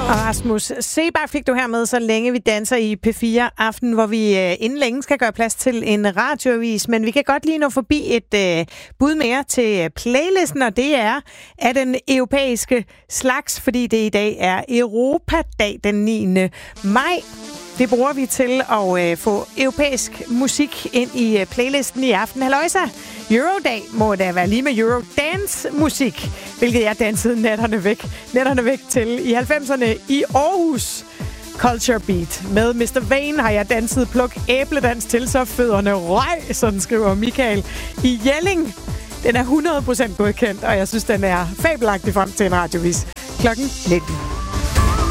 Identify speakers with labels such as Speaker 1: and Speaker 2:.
Speaker 1: Og Rasmus Seebach fik du her med, så længe vi danser i P4 Aften, hvor vi inden længe skal gøre plads til en radioavis. Men vi kan godt lige nå forbi et bud mere til playlisten, og det er af den europæiske slags, fordi det i dag er Europadag den 9. maj. Det bruger vi til at få europæisk musik ind i playlisten i aften. Halløjsa! Eurodag må da være lige med Eurodance-musik, hvilket jeg dansede nætterne væk til i 90'erne i Aarhus. Culture Beat. Med Mr. Vane har jeg danset pluk æbledans til, så fødderne røg, sådan skriver Michael i Jelling. Den er 100% godkendt, og jeg synes, den er fabelagtig frem til en radiovis klokken 19.